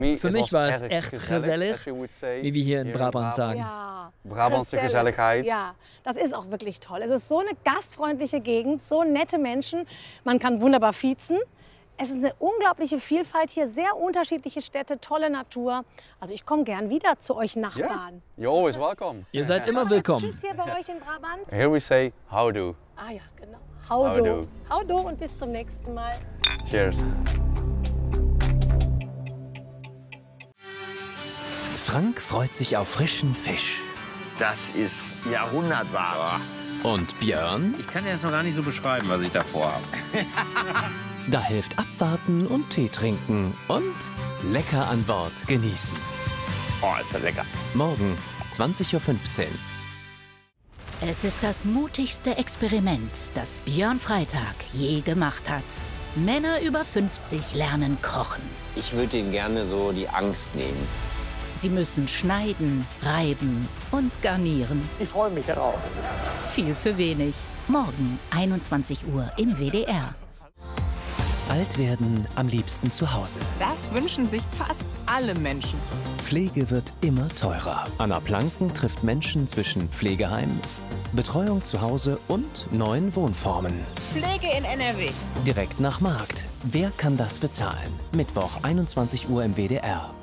Für mich war es echt gezellig, wie wir hier in Brabant sagen. Ja, Brabantse Gezelligkeit. Ja, das ist auch wirklich toll. Es ist so eine gastfreundliche Gegend, so nette Menschen. Man kann wunderbar fiezen. Es ist eine unglaubliche Vielfalt hier, sehr unterschiedliche Städte, tolle Natur. Also ich komme gern wieder zu euch Nachbarn. You're always welcome. Ihr seid immer willkommen. Tschüss hier bei euch in Brabant. Here we say howdo. Ah ja, genau. Howdo. Howdo. Howdo und bis zum nächsten Mal. Cheers. Frank freut sich auf frischen Fisch. Das ist Jahrhundertware. Und Björn, Ich kann dir das noch gar nicht so beschreiben, was ich davor habe. da hilft abwarten und Tee trinken und lecker an Bord genießen. Oh, ist ja lecker. Morgen, 20:15 Uhr. Es ist das mutigste Experiment, das Björn Freitag je gemacht hat. Männer über 50 lernen kochen. Ich würde ihnen gerne so die Angst nehmen. Sie müssen schneiden, reiben und garnieren. Ich freue mich darauf. Viel für wenig. Morgen, 21 Uhr im WDR. Alt werden am liebsten zu Hause. Das wünschen sich fast alle Menschen. Pflege wird immer teurer. Anna Planken trifft Menschen zwischen Pflegeheim, Betreuung zu Hause und neuen Wohnformen. Pflege in NRW. Direkt nach Markt. Wer kann das bezahlen? Mittwoch, 21 Uhr im WDR.